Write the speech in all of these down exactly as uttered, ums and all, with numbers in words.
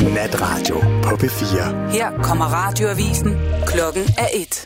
Natradio på P fire. Her kommer radioavisen. Klokken er et.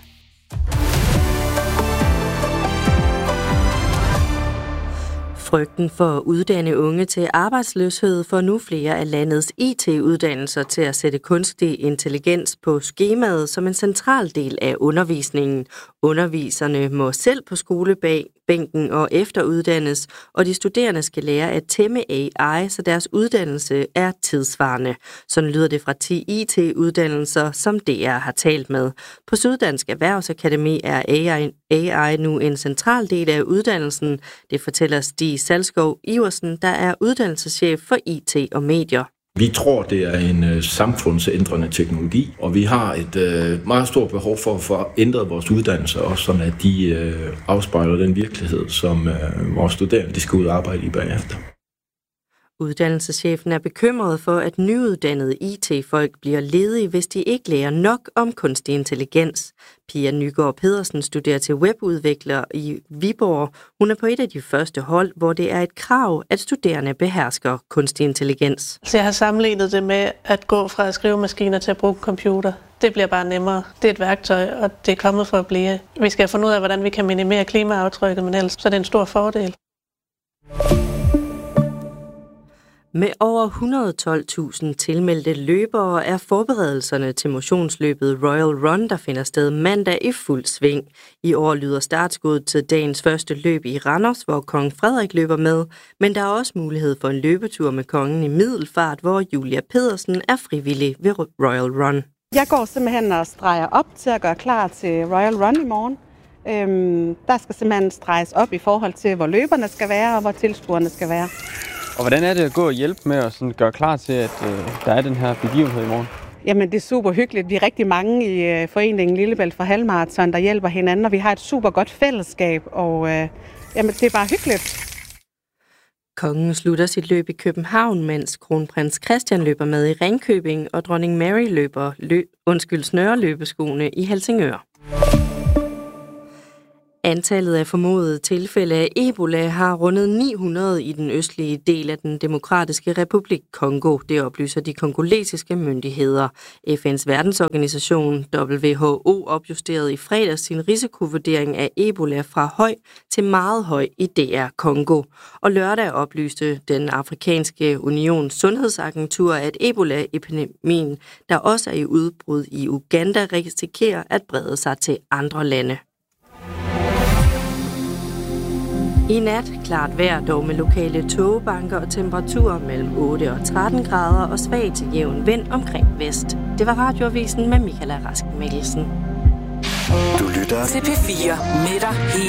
Frygten for at uddanne unge til arbejdsløshed får nu flere af landets I T-uddannelser til at sætte kunstig intelligens på skemaet som en central del af undervisningen. Underviserne må selv på skolebænken og efteruddannes, og de studerende skal lære at tæmme A I, så deres uddannelse er tidsvarende. Sådan lyder det fra ti I T-uddannelser, som D R har talt med. På Syddansk Erhvervsakademi er A I, A I nu en central del af uddannelsen. Det fortæller Stig Salskov Iversen, der er uddannelseschef for I T og medier. Vi tror, det er en øh, samfundsændrende teknologi, og vi har et øh, meget stort behov for at få ændret vores uddannelser, også sådan at de øh, afspejler den virkelighed, som øh, vores studerende de skal ud og arbejde i bagefter. Uddannelseschefen er bekymret for, at nyuddannede I T-folk bliver ledige, hvis de ikke lærer nok om kunstig intelligens. Pia Nygaard Pedersen studerer til webudvikler i Viborg. Hun er på et af de første hold, hvor det er et krav, at studerende behersker kunstig intelligens. Så jeg har sammenlignet det med at gå fra skrivemaskiner til at bruge computer. Det bliver bare nemmere. Det er et værktøj, og det er kommet for at blive. Vi skal have fundet ud af, hvordan vi kan minimere klimaaftrykket, men ellers så er det en stor fordel. Med over et hundrede og tolv tusind tilmeldte løbere er forberedelserne til motionsløbet Royal Run, der finder sted mandag, i fuld sving. I år lyder startskuddet til dagens første løb i Randers, hvor kong Frederik løber med, men der er også mulighed for en løbetur med kongen i Middelfart, hvor Julia Pedersen er frivillig ved Royal Run. Jeg går simpelthen og streger op til at gøre klar til Royal Run i morgen. Øhm, der skal simpelthen streges op i forhold til, hvor løberne skal være og hvor tilskuerne skal være. Og hvordan er det at gå og hjælpe med at sådan gøre klar til, at øh, der er den her begivenhed i morgen? Jamen, det er super hyggeligt. Vi er rigtig mange i øh, foreningen Lillebælt for Halvmarathon, der hjælper hinanden, og vi har et super godt fællesskab, og øh, jamen, det er bare hyggeligt. Kongen slutter sit løb i København, mens kronprins Christian løber med i Ringkøbing, og dronning Mary løber løb, undskyld, snøreløbeskoene i Helsingør. Antallet af formodede tilfælde af Ebola har rundet ni hundrede i den østlige del af den demokratiske republik Kongo. Det oplyser de kongolesiske myndigheder. F N's verdensorganisation W H O opjusterede i fredags sin risikovurdering af Ebola fra høj til meget høj i D R Kongo. Og lørdag oplyste den afrikanske unions sundhedsagentur, at Ebola-epidemien, der også er i udbrud i Uganda, risikerer at brede sig til andre lande. I nat klart vejr, dog med lokale tågebanker og temperaturer mellem otte og tretten grader og svag til jævn vind omkring vest. Det var radioavisen med Michaela Rask Mikkelsen. Du lytter til P fire med dig hele